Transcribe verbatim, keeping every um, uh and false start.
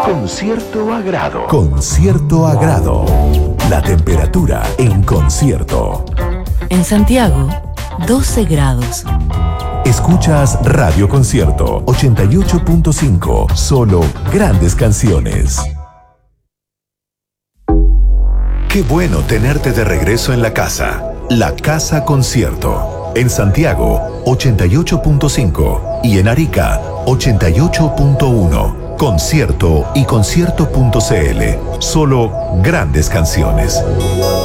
Con cierto agrado. Con cierto agrado. La temperatura en concierto. En Santiago, doce grados. Escuchas Radio Concierto ochenta y ocho punto cinco. Solo grandes canciones. Qué bueno tenerte de regreso en la casa. La Casa Concierto. En Santiago, ochenta y ocho punto cinco. Y en Arica, ochenta y ocho punto uno. Concierto y concierto punto c l. Solo grandes canciones.